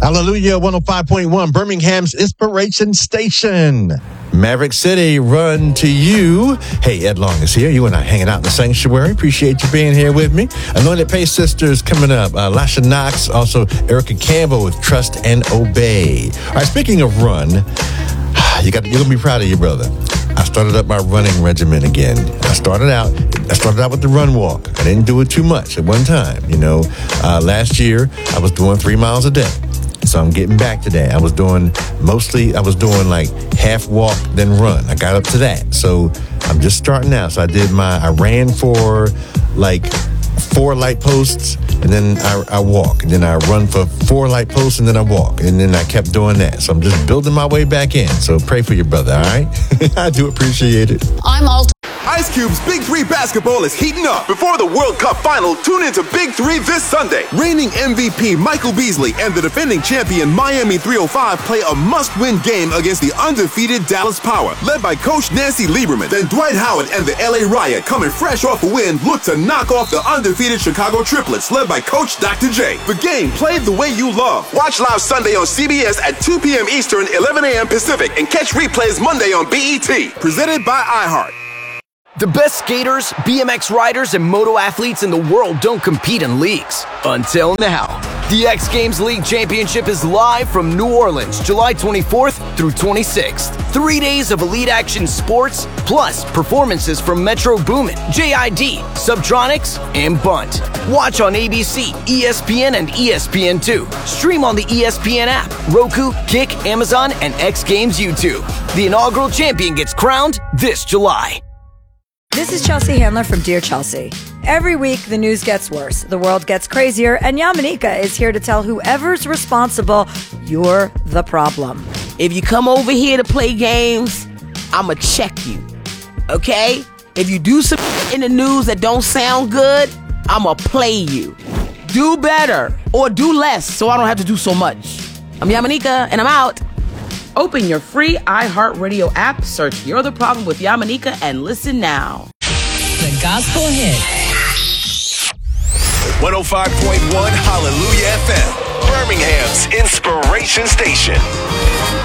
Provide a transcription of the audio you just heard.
Hallelujah, 105.1, Birmingham's Inspiration Station. Maverick City, run to you. Hey, Ed Long is here. You and I hanging out in the sanctuary. Appreciate you being here with me. Anointed Pace Sisters coming up. Lasha Knox, also Erica Campbell with Trust and Obey. All right, speaking of run, you're going to be proud of your brother. I started up my running regimen again. I started out with the run walk. I didn't do it too much at one time. Last year I was doing 3 miles a day. So I'm getting back to that. I was doing like half walk, then run. I got up to that. So I'm just starting out. So I ran for like 4 light posts, and then I walk. And then I run for 4 light posts, and then I walk. And then I kept doing that. So I'm just building my way back in. So pray for your brother, all right? I do appreciate it. Ice Cube's Big 3 basketball is heating up. Before the World Cup final, tune into Big 3 this Sunday. Reigning MVP Michael Beasley and the defending champion Miami 305 play a must-win game against the undefeated Dallas Power, led by Coach Nancy Lieberman. Then Dwight Howard and the LA Riot, coming fresh off a win, look to knock off the undefeated Chicago Triplets, led by Coach Dr. J. The game played the way you love. Watch live Sunday on CBS at 2 p.m. Eastern, 11 a.m. Pacific, and catch replays Monday on BET. Presented by iHeart. The best skaters, BMX riders, and moto athletes in the world don't compete in leagues. Until now. The X Games League Championship is live from New Orleans, July 24th through 26th. 3 days of elite action sports, plus performances from Metro Boomin, JID, Subtronics, and Bunt. Watch on ABC, ESPN, and ESPN2. Stream on the ESPN app, Roku, Kick, Amazon, and X Games YouTube. The inaugural champion gets crowned this July. This is Chelsea Handler from Dear Chelsea. Every week, the news gets worse, the world gets crazier, and Yamanika is here to tell whoever's responsible, you're the problem. If you come over here to play games, I'ma check you, okay? If you do some in the news that don't sound good, I'ma play you. Do better, or do less, so I don't have to do so much. I'm Yamanika, and I'm out. Open your free iHeartRadio app, search You're the Problem with Yamanika, and listen now. The Gospel Hit. 105.1 Hallelujah FM, Birmingham's Inspiration Station.